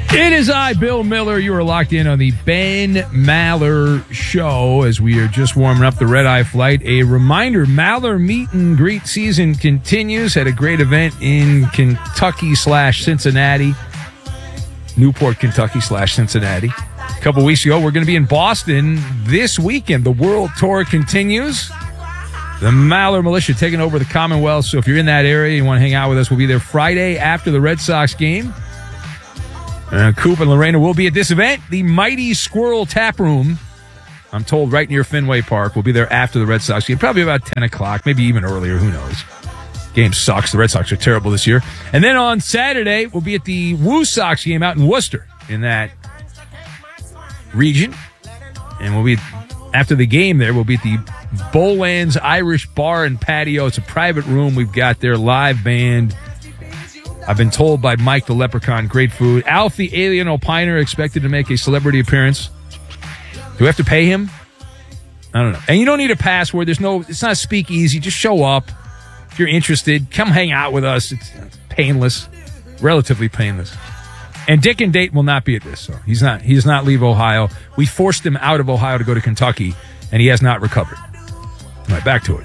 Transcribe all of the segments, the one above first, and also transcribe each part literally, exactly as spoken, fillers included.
It is I, Bill Miller. You are locked in on the Ben Maller Show as we are just warming up the Red Eye flight. A reminder, Maller meet and greet season continues at a great event in Kentucky slash Cincinnati. Newport, Kentucky slash Cincinnati. A couple weeks ago, we're going to be in Boston this weekend. The World Tour continues. The Maller Militia taking over the Commonwealth. So if you're in that area, you want to hang out with us, we'll be there Friday after the Red Sox game. Uh, Coop and Lorena will be at this event, the Mighty Squirrel Tap Room. I'm told right near Fenway Park. We'll be there after the Red Sox game, probably about ten o'clock, maybe even earlier. Who knows? Game sucks. The Red Sox are terrible this year. And then on Saturday, we'll be at the Woo Sox game out in Worcester in that region. And we'll be, after the game there, we'll be at the Bowlands Irish Bar and Patio. It's a private room. We've got their live band. I've been told by Mike the Leprechaun, great food. Alf the Alien Opiner expected to make a celebrity appearance. Do we have to pay him? I don't know. And you don't need a password. There's no, it's not a speakeasy. Just show up. If you're interested, come hang out with us. It's painless, relatively painless. And Dick and Dayton will not be at this. So he's not, he does not leave Ohio. We forced him out of Ohio to go to Kentucky, and he has not recovered. All right, back to it.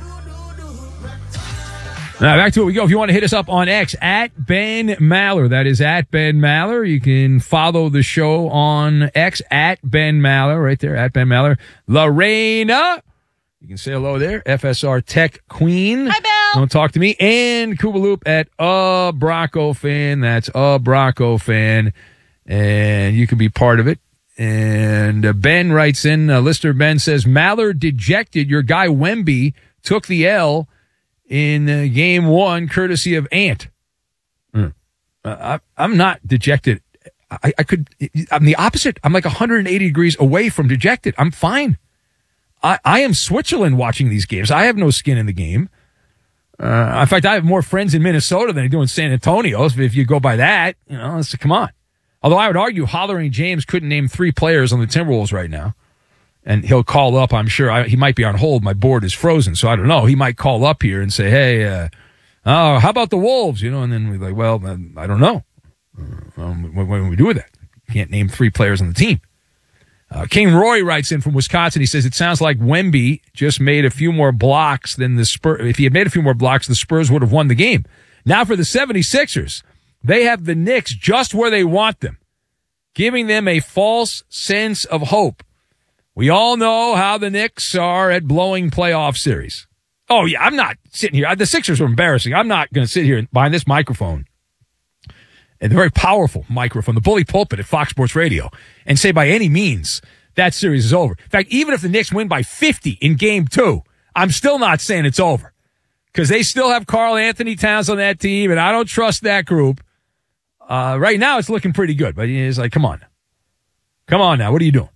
Now, back to it we go. If you want to hit us up on X, at Ben Maller. That is at Ben Maller. You can follow the show on X, at Ben Maller. Right there, at Ben Maller. Lorena. You can say hello there. F S R Tech Queen. Hi, Bill. Don't talk to me. And Koopaloop at a Bronco fan. That's a Bronco fan. And you can be part of it. And uh, Ben writes in, uh, listener Ben says, Maller dejected. Your guy Wemby took the L in uh, game one, courtesy of Ant. Mm. Uh, I, I'm not dejected. I, I could, I'm the opposite. I'm like one hundred eighty degrees away from dejected. I'm fine. I, I am Switzerland watching these games. I have no skin in the game. Uh, in fact, I have more friends in Minnesota than I do in San Antonio. If you go by that, you know, let's, come on. Although I would argue Hollering James couldn't name three players on the Timberwolves right now. And he'll call up, I'm sure. I, he might be on hold. My board is frozen, so I don't know. He might call up here and say, hey, uh, oh, how about the Wolves? You know, and then we're like, well, I don't know. Um, what, what do we do with that? Can't name three players on the team. Uh, King Roy writes in from Wisconsin. He says, it sounds like Wemby just made a few more blocks than the Spurs. If he had made a few more blocks, the Spurs would have won the game. Now for the seventy-sixers, they have the Knicks just where they want them, giving them a false sense of hope. We all know how the Knicks are at blowing playoff series. Oh, yeah, I'm not sitting here. The Sixers are embarrassing. I'm not going to sit here behind this microphone, and the very powerful microphone, the bully pulpit at Fox Sports Radio, and say by any means that series is over. In fact, even if the Knicks win by fifty in game two, I'm still not saying it's over because they still have Karl Anthony Towns on that team, and I don't trust that group. Uh, right now, it's looking pretty good, but it's like, come on. Come on now. What are you doing?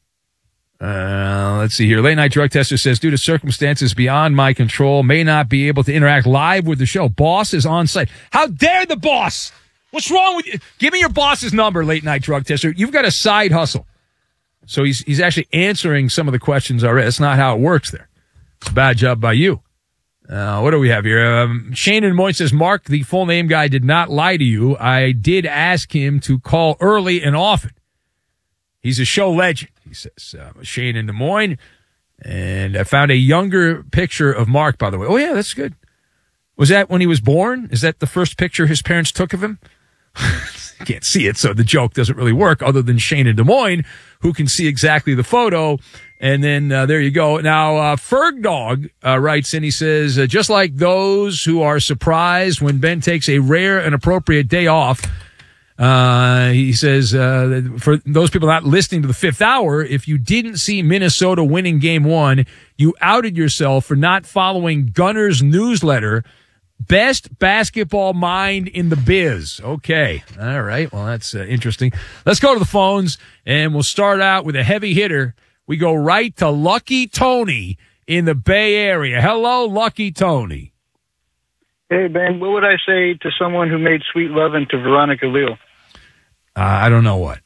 Uh, let's see here. Late Night Drug Tester says, due to circumstances beyond my control, may not be able to interact live with the show. Boss is on site. How dare the boss? What's wrong with you? Give me your boss's number, Late Night Drug Tester. You've got a side hustle. So he's he's actually answering some of the questions already. That's not how it works there. It's a bad job by you. Uh, what do we have here? Um, Shane and Moy says, Mark, the full name guy, did not lie to you. I did ask him to call early and often. He's a show legend, he says. Uh, Shane in Des Moines. And I found a younger picture of Mark, by the way. Oh, yeah, that's good. Was that when he was born? Is that the first picture his parents took of him? Can't see it, so the joke doesn't really work, other than Shane in Des Moines, who can see exactly the photo. And then uh, there you go. Now, uh, Ferg Dog uh, writes in, he says, uh, just like those who are surprised when Ben takes a rare and appropriate day off, Uh, he says, uh, for those people not listening to the fifth hour, if you didn't see Minnesota winning game one, you outed yourself for not following Gunner's newsletter, Best Basketball Mind in the Biz. Okay. All right. Well, that's uh, interesting. Let's go to the phones, and we'll start out with a heavy hitter. We go right to Lucky Tony in the Bay Area. Hello, Lucky Tony. Hey, Ben, what would I say to someone who made Sweet Lovin' to Veronica Leal? Uh, I don't know what.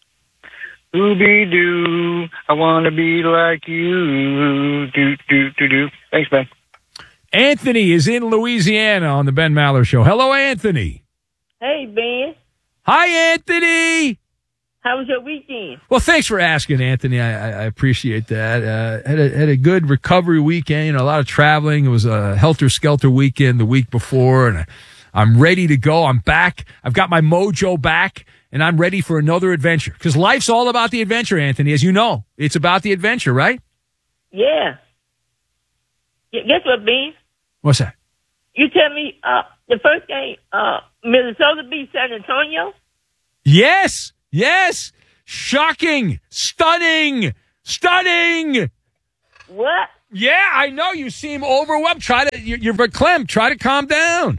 Ooby-doo, I want to be like you. Do, do, do, do. Thanks, Ben. Anthony is in Louisiana on the Ben Maller Show. Hello, Anthony. Hey, Ben. Hi, Anthony. How was your weekend? Well, thanks for asking, Anthony. I, I appreciate that. Uh, had a had a good recovery weekend. You know, a lot of traveling. It was a helter skelter weekend the week before, and I, I'm ready to go. I'm back. I've got my mojo back, and I'm ready for another adventure. Because life's all about the adventure, Anthony. As you know, it's about the adventure, right? Yeah. yeah guess what, Ben? What's that? You tell me uh, the first game, uh, Minnesota beat San Antonio. Yes. Yes. Shocking. Stunning. Stunning. What? Yeah, I know. You seem overwhelmed. Try to, you're, you're verklempt. Try to calm down.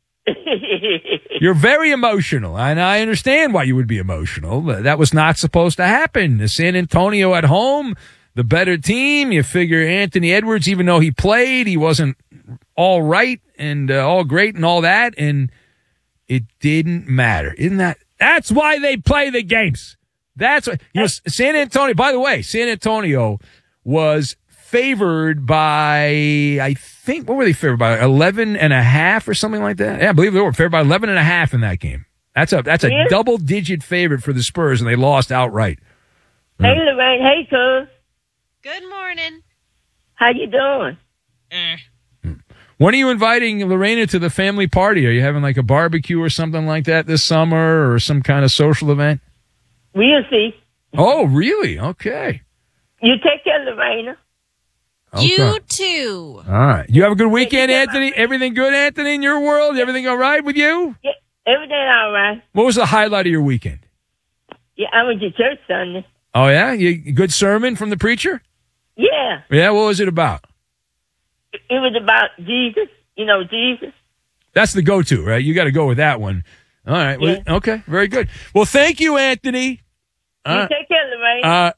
You're very emotional, and I understand why you would be emotional. That was not supposed to happen. San Antonio at home, the better team. You figure Anthony Edwards, even though he played, he wasn't all right and uh, all great and all that, and it didn't matter. Isn't that? That's why they play the games. That's what, you know, San Antonio, by the way, San Antonio was favored by, I think, what were they favored by? eleven and a half or something like that? Yeah, I believe they were favored by eleven and a half in that game. That's a, that's a yeah. double digit favorite for the Spurs, and they lost outright. Hey, Lorraine. Hey, cuz. Good morning. How you doing? Eh. When are you inviting Lorena to the family party? Are you having like a barbecue or something like that this summer or some kind of social event? We'll see. Oh, really? Okay. You take care, Lorena. Okay. You too. All right. You have a good weekend, Anthony? Everything good, Anthony, in your world? Everything all right with you? Yeah, everything all right. What was the highlight of your weekend? Yeah, I went to church Sunday. Oh, yeah? You, good sermon from the preacher? Yeah. Yeah, what was it about? It was about Jesus, you know, Jesus. That's the go-to, right? You got to go with that one. All right. Yeah. Well, okay. Very good. Well, thank you, Anthony. You Uh, take care, Lorraine. uh,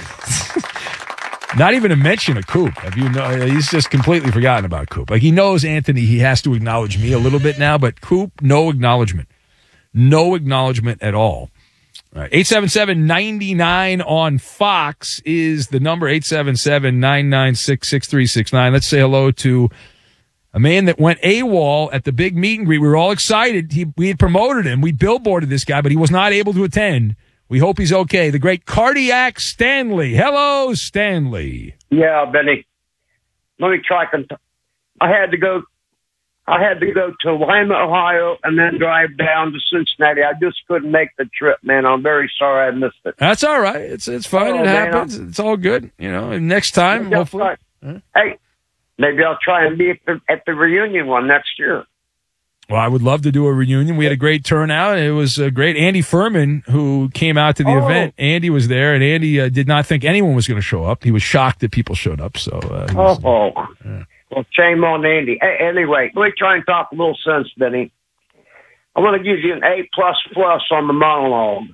okay. Not even a mention of Coop. Have you know? He's just completely forgotten about Coop. Like he knows Anthony. He has to acknowledge me a little bit now, but Coop, no acknowledgement. No acknowledgement at all. All right. eight seven seven, nine nine on Fox is the number, eight seven seven, nine nine six, six three six nine. Let's say hello to a man that went AWOL at the big meet and greet. We were all excited. He, we had promoted him. We billboarded this guy, but he was not able to attend. We hope he's okay. The great Cardiac Stanley. Hello, Stanley. Yeah, Benny. Let me try. Cont- I had to go. I had to go to Lima, Ohio, and then drive down to Cincinnati. I just couldn't make the trip, man. I'm very sorry I missed it. That's all right. It's it's fine. Oh, it man, happens. I'm- It's all good. You know, and next time, Maybe I'll hopefully. try- Hey, maybe I'll try and be at the, at the reunion one next year. Well, I would love to do a reunion. We had a great turnout. It was uh, great. Andy Furman, who came out to the Oh. event, Andy was there, and Andy uh, did not think anyone was going to show up. He was shocked that people showed up. So, uh, he was- Oh, yeah. well, shame on Andy. Hey, anyway, let me try and talk a little sense, Benny. I want to give you an A plus plus on the monologue.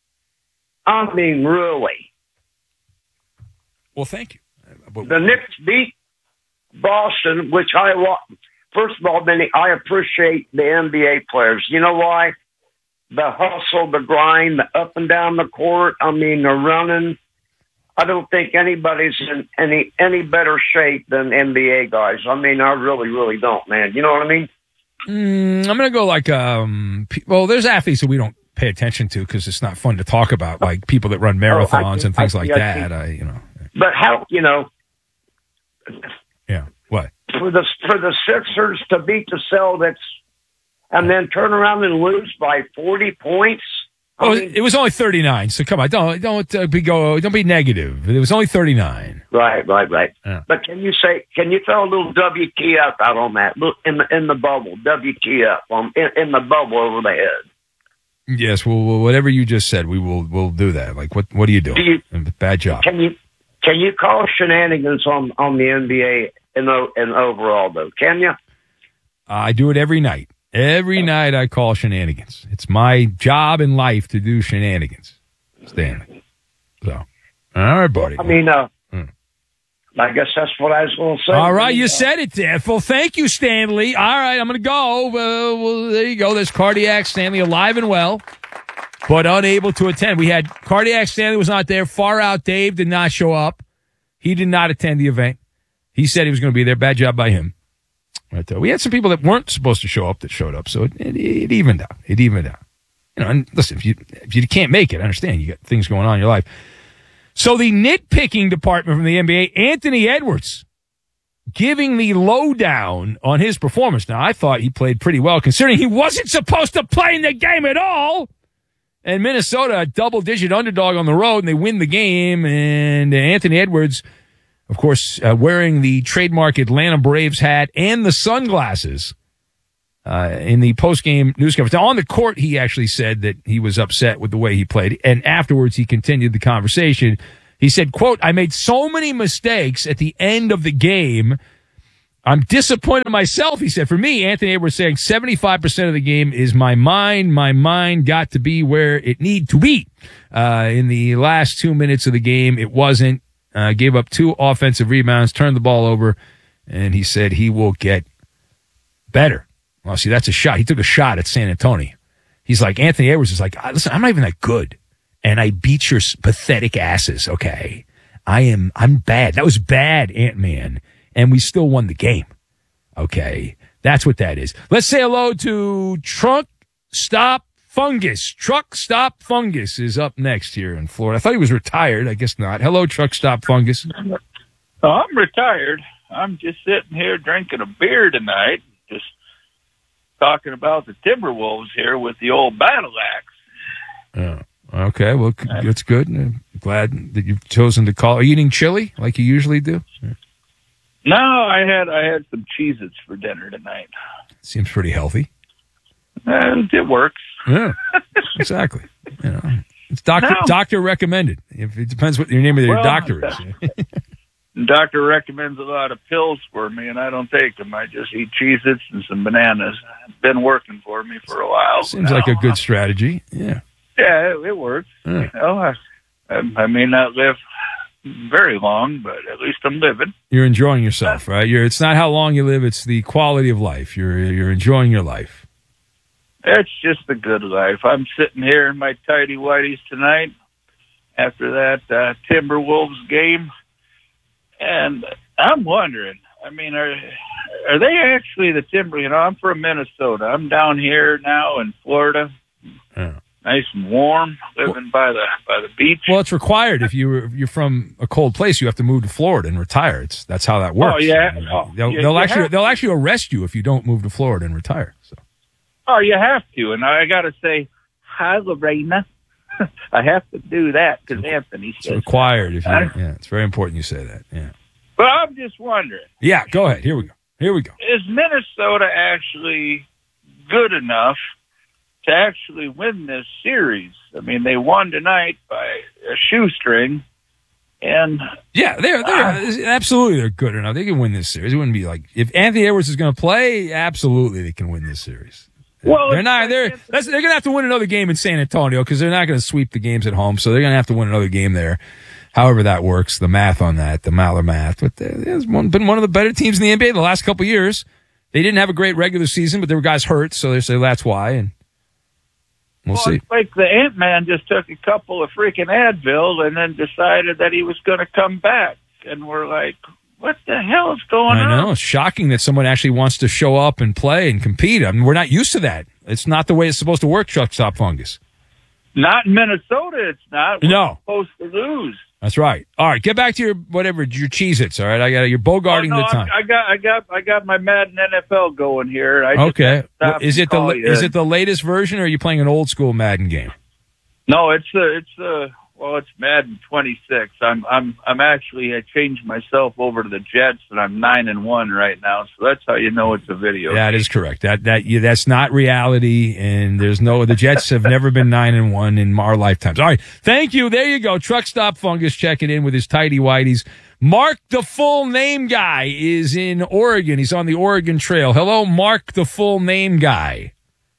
I mean, really. Well, thank you. But- The Knicks beat Boston, which I wa- first of all, Benny, I appreciate the N B A players. You know why? The hustle, the grind, the up and down the court. I mean, the running. I don't think anybody's in any any better shape than N B A guys. I mean, I really, really don't, man. You know what I mean? Mm, I'm going to go like, um, pe- well, there's athletes that we don't pay attention to because it's not fun to talk about, like people that run marathons see, and things I like see, I that. see. I, you know, But how, you know, yeah. What? for the for the Sixers to beat the Celtics and then turn around and lose by forty points. I Oh, mean, it was only thirty-nine. So come on, don't don't uh, be go don't be negative. It was only thirty-nine. right, right, right. Yeah. But can you say, can you throw a little W T F out on that? Look in the in the bubble, W T F on in, in the bubble over the head. Yes, well, well, whatever you just said, we will we'll do that. Like, what what are you doing? Do you- Bad job. Can you can you call shenanigans on on the N B A in o- in overall though? Can you? I do it every night. Every night I call shenanigans. It's my job in life to do shenanigans, Stanley. So, all right, buddy. I mean, uh, Hmm. I guess that's what I was going to say. All right, you said it, Dad. Well, thank you, Stanley. All right, I'm going to go. Uh, well, there you go. There's Cardiac Stanley, alive and well, but unable to attend. We had Cardiac Stanley was not there. Far Out Dave did not show up. He did not attend the event. He said he was going to be there. Bad job by him. But uh, we had some people that weren't supposed to show up that showed up, so it, it, it evened out. It evened out. You know, and listen, if you if you can't make it, I understand you got things going on in your life. So the nitpicking department from the N B A, Anthony Edwards, giving the lowdown on his performance. Now, I thought he played pretty well, considering he wasn't supposed to play in the game at all. And Minnesota, a double-digit underdog on the road, and they win the game. And Anthony Edwards, of course, uh, wearing the trademark Atlanta Braves hat and the sunglasses uh, in the post-game news conference. Now, on the court, he actually said that he was upset with the way he played. And afterwards, he continued the conversation. He said, quote, I made so many mistakes at the end of the game. I'm disappointed in myself, he said. For me, Anthony Edwards saying seventy-five percent of the game is my mind. My mind got to be where it need to be. Uh, in the last two minutes of the game, it wasn't. Uh, gave up two offensive rebounds, turned the ball over, and he said he will get better. Well, see, that's a shot. He took a shot at San Antonio. He's like, Anthony Edwards is like, listen, I'm not even that good. And I beat your pathetic asses, okay? I am, I'm bad. That was bad, Ant-Man. And we still won the game. Okay? That's what that is. Let's say hello to Truck Stop Fungus. Truck Stop Fungus is up next here in Florida. I thought he was retired. I guess not. Hello, Truck Stop Fungus. Oh, I'm retired. I'm just sitting here drinking a beer tonight, just talking about the Timberwolves here with the old battle axe. Oh, okay. Well, that's good. I'm glad that you've chosen to call. Are you eating chili like you usually do? No, I had I had some Cheez-Its for dinner tonight. Seems pretty healthy. And it works. Yeah, exactly. You know, it's doctor No. doctor recommended. If it depends what your name of your Well, doctor is. The doctor recommends a lot of pills for me, and I don't take them. I just eat Cheez-Its and some bananas. It's been working for me for a while. Seems now. like a good strategy. Yeah. Yeah, it, it works. Yeah. You know, I, I, I may not live very long, but at least I'm living. You're enjoying yourself, right? You're. It's not how long you live; it's the quality of life. You're you're enjoying your life. It's just a good life. I'm sitting here in my tidy whities tonight after that uh, Timberwolves game, and I'm wondering. I mean, are are they actually the Timber? You know, I'm from Minnesota. I'm down here now in Florida. Yeah. Nice and warm, living by the by the beach. Well, it's required if you if you're from a cold place, you have to move to Florida and retire. It's that's how that works. Oh, yeah. I mean, Oh, they'll, you- they'll you actually have- they'll actually arrest you if you don't move to Florida and retire. So Oh, you have to, and I got to say, hi, Lorena. I have to do that because Anthony it's says. required if you. I- Yeah, it's very important you say that. Yeah. But I'm just wondering, Yeah. Go ahead. Here we go. Here we go. is Minnesota actually good enough to actually win this series? I mean, they won tonight by a shoestring, and Yeah, they're they're absolutely they're good enough. They can win this series. It wouldn't be like if Anthony Edwards is going to play. Absolutely, they can win this series. well, They're it's not. like They're Anthony- that's, they're going to have to win another game in San Antonio because they're not going to sweep the games at home. So they're going to have to win another game there. However that works, the math on that, the Maller math. But it's one, been one of the better teams in the N B A the last couple of years. They didn't have a great regular season, but there were guys hurt, so they say that's why. And we'll well, see. it's like the Ant-Man just took a couple of freaking Advil and then decided that he was going to come back, and we're like, what the hell is going I on? know. It's shocking that someone actually wants to show up and play and compete. I mean, we're not used to that. It's not the way it's supposed to work, Truck Stop Fungus. Not in Minnesota, it's not. We're No. supposed to lose. That's right. All right, get back to your whatever your Cheez-Its. All right, I got you're bogarting Oh, no, the time. I'm- I got, I got, I got my Madden N F L going here. I just Okay, have to stop is and it the call you. is it the latest version, or are you playing an old school Madden game? No, it's uh it's uh well, it's Madden twenty-six. I'm, I'm, I'm actually I changed myself over to the Jets, and I'm nine and one right now. So that's how you know it's a video. That is correct. That that yeah, that's not reality, and there's no the Jets have never been nine and one in our lifetimes. All right, thank you. There you go. Truck Stop Fungus checking in with his tidy whities. Mark, the full name guy, is in Oregon. He's on the Oregon Trail. Hello, Mark, the full name guy.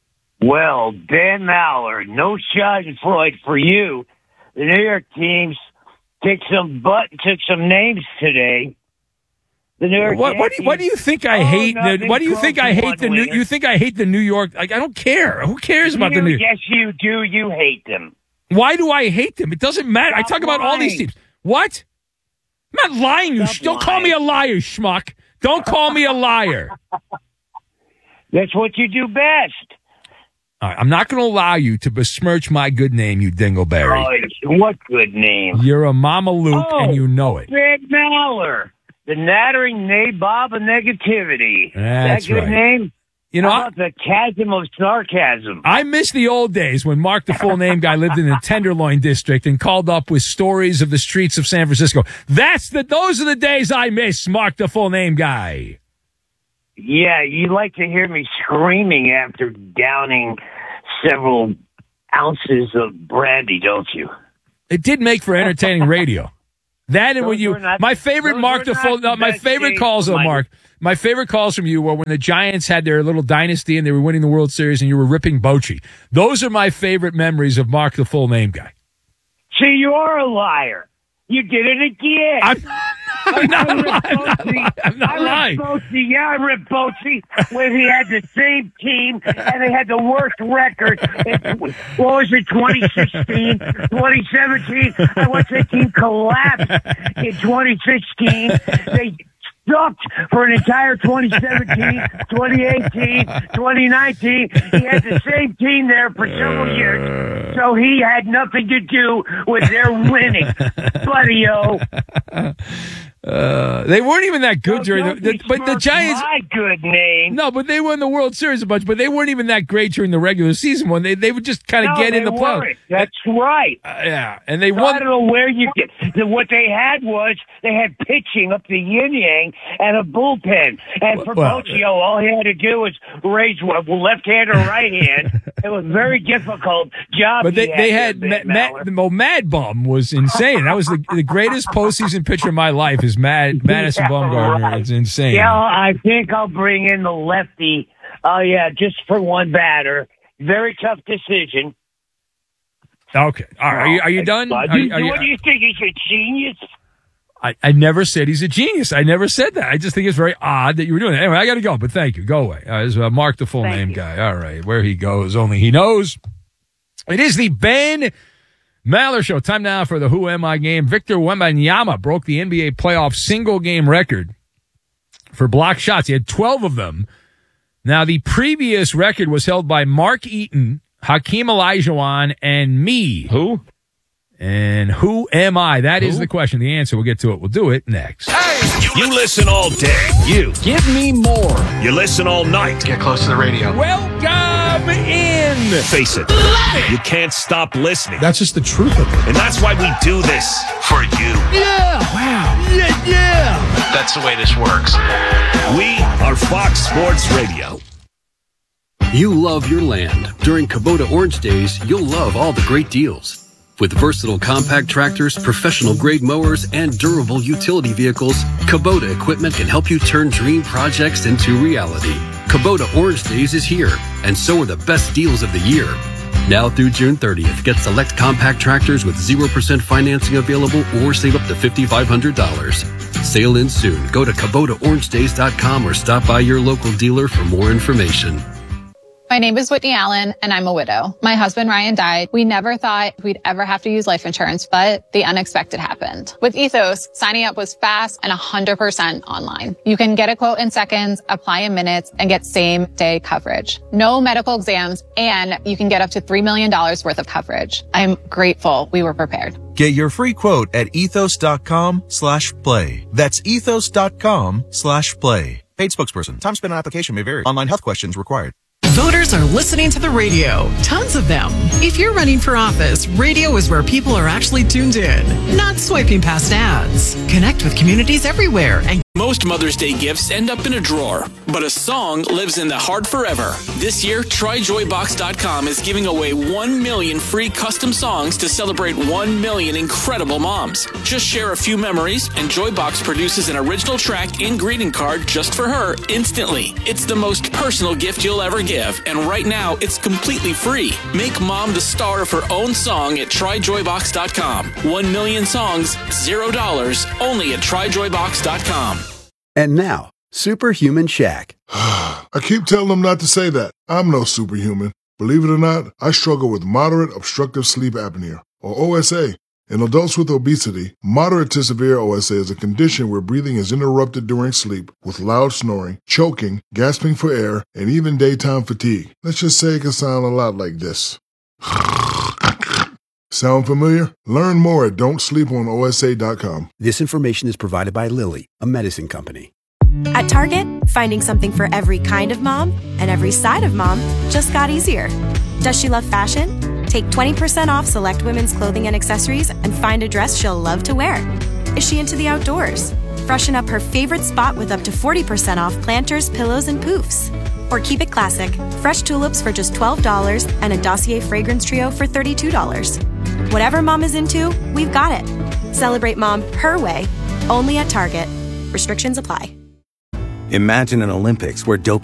Well, Dan Maller, no Schadenfreude for you. The New York teams kicked some butt and took some names today. The New York What, what, do you, what do you think I Oh, hate? The, nothing what do you think comes I in hate one the New? winner. You think I hate the New York? Like I don't care. Who cares about the you, New? Yes, you do. You hate them. Why do I hate them? It doesn't matter. I Stop talk about all these lying. teams. What? I'm not lying. You Stop sh- don't call me a liar, schmuck. Don't call me a liar. That's what you do best. All right, I'm not going to allow you to besmirch my good name, you dingleberry. Oh, it's- what good name? You're a Mama Luke, Oh, and you know it. Big Maller. The nattering nabob of negativity. That's that good right. name? You know, How I, about the chasm of sarcasm? I miss the old days when Mark, the full name guy, lived in the Tenderloin district and called up with stories of the streets of San Francisco. That's the. Those are the days I miss, Mark, the full name guy. Yeah, you like to hear me screaming after downing several ounces of brandy, don't you? It did make for entertaining radio. That and when Those you, were not- my favorite those Mark were the not full, the no, my best favorite days calls of though, my- Mark. My favorite calls from you were when the Giants had their little dynasty and they were winning the World Series and you were ripping Bochy. Those are my favorite memories of Mark the full name guy. See, you are a liar. You did it again. I'm, I'm not I ripped lying. Bochy. I'm not I lying. ripped Bochy. Yeah, I ripped Bochy when he had the same team and they had the worst record. In, what was it, twenty sixteen, twenty seventeen? I watched that team collapse in twenty sixteen. They sucked for an entire twenty seventeen, twenty eighteen, twenty nineteen. He had the same team there for several years, so he had nothing to do with their winning. Buddy-o. Uh, they weren't even that good Don't- during the, don't the but the besmirch Giants. my good name. No, but they won the World Series a bunch, but they weren't even that great during the regular season when they they would just kind of No, get in they the playoffs. weren't. That's right. Uh, yeah, and they So I won. don't know where you get. the- What they had was they had pitching up the yin yang and a bullpen. And for Well, Bocchio, all he had to do was raise one, left hand or right hand. It was a very difficult job. But they, he they there, had Big Ma- Mallard. Ma- well, Mad Bum was insane. That was the, the greatest postseason pitcher of my life. Is Mad Madison Yeah, Bumgarner? right. It's insane. Yeah, I think I'll bring in the lefty. Oh yeah, just for one batter. Very tough decision. Okay, all right. Are you, are you done? Uh, Are do, you- are you- what do you think? He's a genius? I, I never said he's a genius. I never said that. I just think it's very odd that you were doing that. Anyway, I got to go, but thank you. Go away. Uh, this is, uh, Mark, the full Thank name you. guy. All right, where he goes, only he knows. It is the Ben Maller Show. Time now for the Who Am I game. Victor Wembanyama broke the N B A playoff single game record for block shots. He had twelve of them. Now, the previous record was held by Mark Eaton, Hakeem Olajuwon, and me. Who? And who am I? That is the question. The answer, we'll get to it. We'll do it next. You listen all day. You. Give me more. You listen all night. Get close to the radio. Welcome in. Face it. You can't stop listening. That's just the truth of it. And that's why we do this. For you. Yeah. Wow. Yeah, yeah. That's the way this works. We are Fox Sports Radio. You love your land. During Kubota Orange Days, you'll love all the great deals. With versatile compact tractors, professional-grade mowers, and durable utility vehicles, Kubota equipment can help you turn dream projects into reality. Kubota Orange Days is here, and so are the best deals of the year. Now through June thirtieth, get select compact tractors with zero percent financing available or save up to five thousand five hundred dollars. Sail in soon. Go to Kubota Orange Days dot com or stop by your local dealer for more information. My name is Whitney Allen, and I'm a widow. My husband, Ryan, died. We never thought we'd ever have to use life insurance, but the unexpected happened. With Ethos, signing up was fast and one hundred percent online. You can get a quote in seconds, apply in minutes, and get same-day coverage. No medical exams, and you can get up to three million dollars worth of coverage. I'm grateful we were prepared. Get your free quote at ethos.com slash play. That's ethos.com slash play. Paid spokesperson. Time spent on application may vary. Online health questions required. Voters are listening to the radio. Tons of them. If you're running for office, radio is where people are actually tuned in, not swiping past ads. Connect with communities everywhere and most Mother's Day gifts end up in a drawer, but a song lives in the heart forever. This year, Try Joy Box dot com is giving away one million free custom songs to celebrate one million incredible moms. Just share a few memories, and Joybox produces an original track and greeting card just for her instantly. It's the most personal gift you'll ever give, and right now, it's completely free. Make mom the star of her own song at Try Joy Box dot com. One million songs, zero dollars, only at Try Joy Box dot com. And now, Superhuman Shaq. I keep telling them not to say that. I'm no superhuman. Believe it or not, I struggle with moderate obstructive sleep apnea, or O S A. In adults with obesity, moderate to severe O S A is a condition where breathing is interrupted during sleep with loud snoring, choking, gasping for air, and even daytime fatigue. Let's just say it can sound a lot like this. Sound familiar? Learn more at don't sleep on O S A dot com. This information is provided by Lilly, a medicine company. At Target, finding something for every kind of mom and every side of mom just got easier. Does she love fashion? Take twenty percent off select women's clothing and accessories and find a dress she'll love to wear. Is she into the outdoors? Freshen up her favorite spot with up to forty percent off planters, pillows, and poofs. Or keep it classic, fresh tulips for just twelve dollars and a Dossier fragrance trio for thirty-two dollars. Whatever mom is into, we've got it. Celebrate mom her way, only at Target. Restrictions apply. Imagine an Olympics where doping